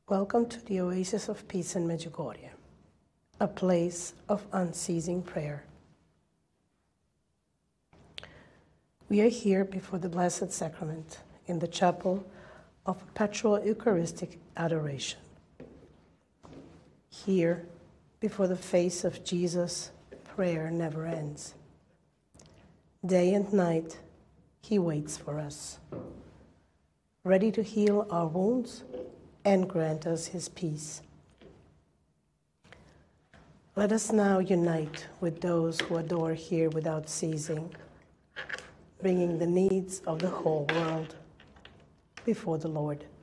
Welcome to the Oasis of Peace in Medjugorje, a place of unceasing prayer. We are here before the Blessed Sacrament in the chapel of perpetual Eucharistic adoration. Here, before the face of Jesus, prayer never ends. Day and night, He waits for us, ready to heal our wounds and grant us His peace. Let us now unite with those who adore here without ceasing, bringing the needs of the whole world before the Lord.